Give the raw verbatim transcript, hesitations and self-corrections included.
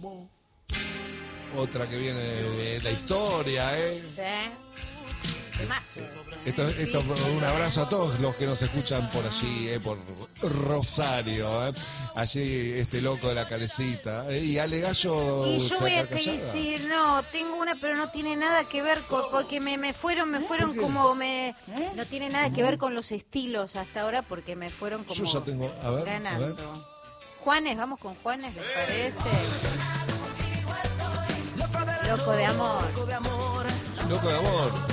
Otra que viene de la historia, ¿eh? Sí. Más. Esto, esto, un abrazo a todos los que nos escuchan por allí, eh, por Rosario, eh. Allí este loco de la calecita. Eh, y Ale Gallo. Y yo voy a callada. decir, no, tengo una, pero no tiene nada que ver con, porque me, me fueron, me fueron como me, no tiene nada que ver con los estilos hasta ahora, porque me fueron como Yo ya tengo, a ver, ganando. a ver. Juanes, vamos con Juanes, ¿les parece? Loco de amor. Loco de amor.